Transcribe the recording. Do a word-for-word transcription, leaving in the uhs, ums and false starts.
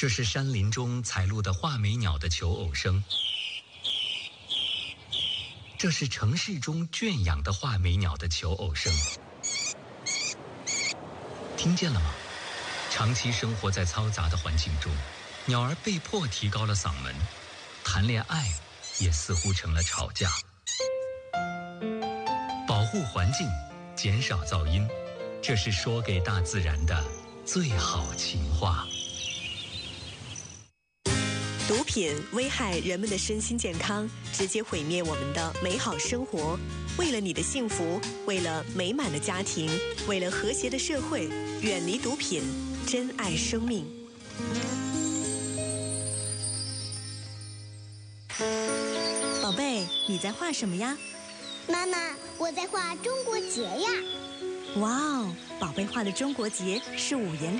这是山林中采录的画眉鸟的求偶声，这是城市中圈养的画眉鸟的求偶声。听见了吗？长期生活在嘈杂的环境中，鸟儿被迫提高了嗓门，谈恋爱也似乎成了吵架。保护环境，减少噪音，这是说给大自然的最好情话。 毒品危害人们的身心健康，直接毁灭我们的美好生活。为了你的幸福，为了美满的家庭，为了和谐的社会，远离毒品，珍爱生命。 宝贝，你在画什么呀？ 妈妈，我在画中国结呀。 哇哦，宝贝画的中国结是五颜六